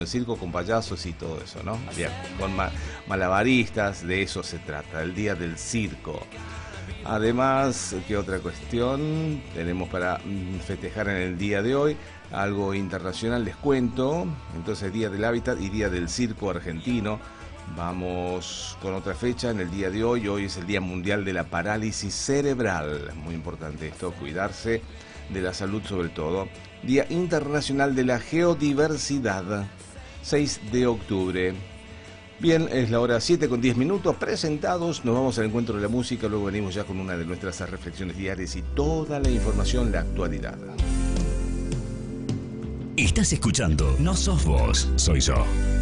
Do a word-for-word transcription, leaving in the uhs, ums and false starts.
El circo con payasos y todo eso, ¿no? Bien, con ma malabaristas, de eso se trata, el día del circo. Además, ¿qué otra cuestión tenemos para festejar en el día de hoy? Algo internacional les cuento. Entonces, Día del Hábitat y Día del Circo Argentino. Vamos con otra fecha en el día de hoy. Hoy es el Día Mundial de la Parálisis Cerebral. Muy importante esto, cuidarse de la salud sobre todo. Día Internacional de la Geodiversidad, seis de octubre. Bien, es la hora siete con diez minutos, presentados, nos vamos al encuentro de la música, luego venimos ya con una de nuestras reflexiones diarias y toda la información, la actualidad. Estás escuchando No Sos Vos, Soy Yo.